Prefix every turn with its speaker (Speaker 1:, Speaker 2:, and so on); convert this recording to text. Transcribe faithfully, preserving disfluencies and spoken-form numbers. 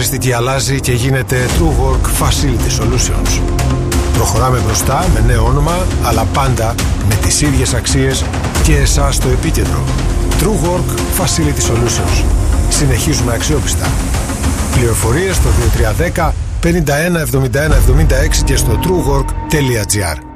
Speaker 1: καθαριστική αλλάζει και γίνεται TrueWork Facility Solutions. Προχωράμε μπροστά με νέο όνομα, αλλά πάντα με τις ίδιες αξίες και εσάς στο επίκεντρο. TrueWork Facility Solutions. Συνεχίζουμε αξιόπιστα. Πληροφορίες στο δύο τρία ένα μηδέν πενήντα ένα εβδομήντα ένα εβδομήντα έξι και στο truework τελεία gr.